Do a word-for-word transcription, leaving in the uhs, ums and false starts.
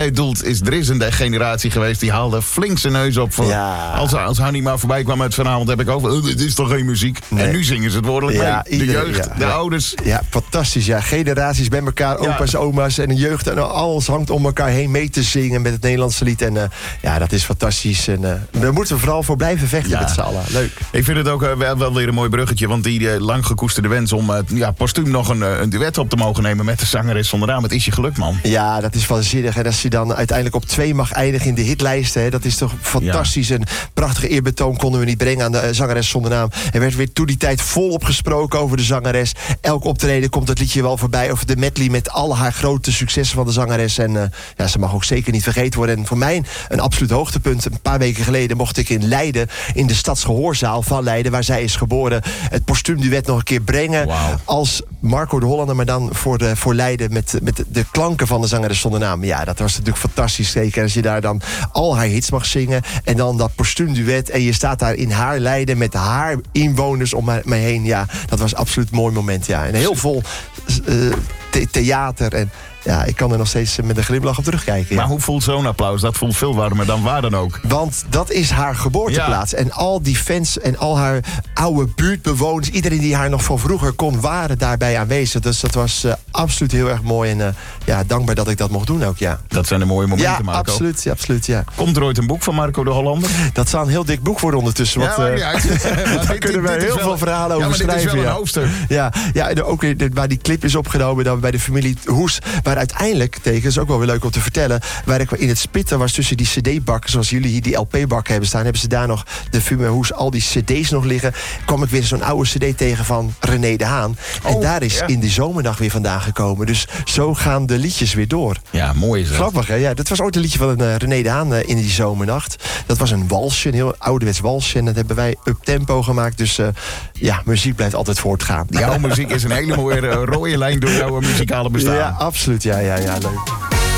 bedoelt, is er is een generatie geweest die haalde flink zijn neus op. Voor, Ja. Als, als Hanni maar voorbij kwam met vanavond heb ik over, oh, dit is toch geen muziek? Nee. En nu zingen ze het woordelijk Ja, mee. De iedereen, jeugd, ja. de Ja. ouders. Ja, fantastisch. Ja, generaties bij elkaar, opa's, Ja. oma's en de jeugd. En alles hangt om elkaar heen mee te zingen met het Nederlandse lied. En uh, ja, dat is fantastisch. En uh, daar moeten we vooral voor blijven vechten Ja. met z'n allen. Leuk. Ik vind het ook uh, wel, wel weer een mooi bruggetje. Want die uh, lang gekoesterde wens om uh, ja, postuum nog een, uh, een duet op te mogen nemen met de zangeres zonder naam. Het is je gelukt, man. Ja, dat is waanzinnig. En als je dan uiteindelijk op twee mag eindigen in de hitlijsten, hè, dat is toch fantastisch. Ja. Een prachtige eerbetoon konden we niet brengen aan de uh, zangeres zonder naam. Er werd weer toen die tijd volop gesproken over de zangeres. Elk optreden komt het liedje wel voorbij. Of de medley met al haar grote successen van de zangeres. En uh, ja, ze mag ook zeker niet vergeten worden. En voor mij een absoluut hoogtepunt. Een paar weken geleden mocht ik in Leiden, in de Stadsgehoorzaal van Leiden, waar zij is geboren, het postuumduet nog een keer brengen. Wow. Als Marco de Hollander, maar dan voor, de, voor Leiden met, met de klanken van de zangeres zonder naam. Ja, dat was natuurlijk fantastisch. Zeker als je daar dan al haar hits mag zingen. En dan dat postuumduet. En je staat daar in haar Leiden met haar inwoners om mij heen. Ja, dat was absoluut een mooi moment. Ja. En heel vol uh, the- theater. En ja, ik kan er nog steeds met een glimlach op terugkijken. Ja. Maar hoe voelt zo'n applaus? Dat voelt veel warmer dan waar dan ook. Want dat is haar geboorteplaats. Ja. En al die fans en al haar oude buurtbewoners, iedereen die haar nog van vroeger kon, waren daarbij aanwezig. Dus dat was uh, absoluut heel erg mooi. En uh, ja, dankbaar dat ik dat mocht doen ook, ja. Dat zijn de mooie momenten, Ja, Marco. absoluut, ja, absoluut, ja. Komt er ooit een boek van Marco de Hollander? Dat zou een heel dik boek worden ondertussen. Want, Ja, uh, maakt niet uit. Maar daar dit- kunnen we dit is heel wel- veel verhalen Ja, over maar dit is schrijven. wel een ja. hoofdstuk. Ja, ja, en ook weer de- waar die clip is opgenomen dan bij de familie Hoes. Waar uiteindelijk, tegen, is ook wel weer leuk om te vertellen, waar ik in het spitten was tussen die cd-bakken, zoals jullie hier die L P-bakken hebben staan, hebben ze daar nog, de familie Hoes, al die cd's nog liggen. Kwam ik weer zo'n oude cd tegen van René de Haan. En Oh, daar is ja. in die zomerdag weer vandaan gekomen. Dus zo gaan de liedjes weer door. Ja, mooi is dat. Grappig, hè? Ja, dat was ooit een liedje van uh, René de Haan uh, in die zomernacht. Dat was een walsje, een heel ouderwets walsje. En dat hebben wij up-tempo gemaakt. Dus uh, ja, muziek blijft altijd voortgaan. Jouw muziek is een hele mooie uh, rode lijn door jouw muzikale bestaan. Ja, absoluut. Ja, ja, ja, leuk.